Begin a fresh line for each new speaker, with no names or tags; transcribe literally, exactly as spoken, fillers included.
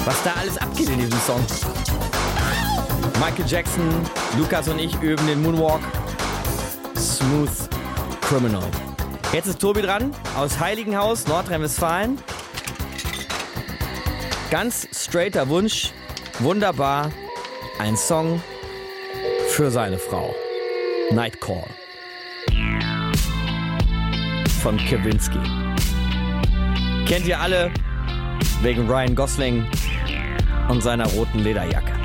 Was da alles abgeht in diesem Song. Michael Jackson, Lukas und ich üben den Moonwalk. Smooth Criminal. Jetzt ist Tobi dran, aus Heiligenhaus, Nordrhein-Westfalen. Ganz straighter Wunsch, wunderbar, ein Song für seine Frau. Nightcall von Kavinsky. Kennt ihr alle wegen Ryan Gosling und seiner roten Lederjacke.